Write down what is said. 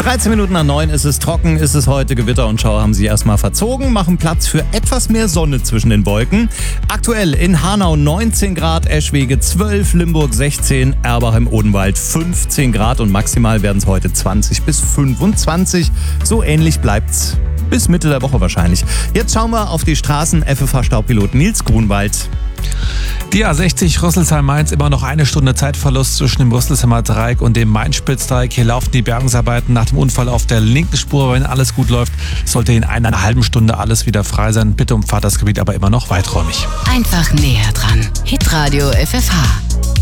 13 Minuten nach 9 ist es trocken, ist es heute. Gewitter und Schauer haben sich erstmal verzogen, machen Platz für etwas mehr Sonne zwischen den Wolken. Aktuell in Hanau 19 Grad, Eschwege 12, Limburg 16, Erbach-im-Odenwald 15 Grad und maximal werden es heute 20 bis 25. So ähnlich bleibt's bis Mitte der Woche wahrscheinlich. Jetzt schauen wir auf die Straßen. FFH-Staubpilot Nils Grunwald. Die A60 Rüsselsheim-Mainz, immer noch eine Stunde Zeitverlust zwischen dem Rüsselsheimer Dreieck und dem Main-Spitz-Dreieck. Hier laufen die Bergungsarbeiten nach dem Unfall auf der linken Spur. Wenn alles gut läuft, sollte in einer halben Stunde alles wieder frei sein. Bitte umfahrt das Gebiet aber immer noch weiträumig. Einfach näher dran. Hitradio FFH.